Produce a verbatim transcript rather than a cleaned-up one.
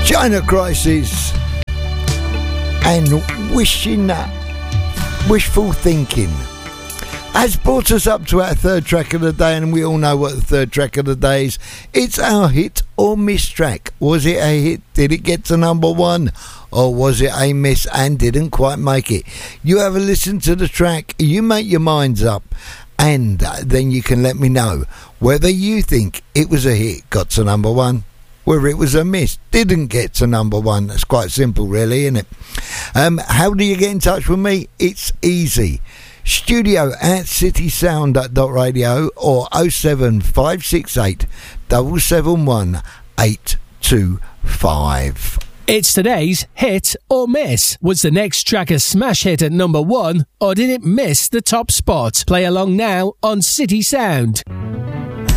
China Crisis and wishing that wishful thinking has brought us up to our third track of the day, and we all know what the third track of the day is. It's our hit or miss track. Was it a hit? Did it get to number one? Or was it a miss and didn't quite make it? You have a listen to the track, you make your minds up, and uh, then you can let me know whether you think it was a hit, got to number one, whether it was a miss, didn't get to number one. That's quite simple, really, isn't it? Um, how do you get in touch with me? It's easy. Studio at citysound dot radio or oh seven five six eight seven seven one eight two five. It's today's hit or miss. Was the next track a smash hit at number one, or did it miss the top spot? Play along now on City Sound.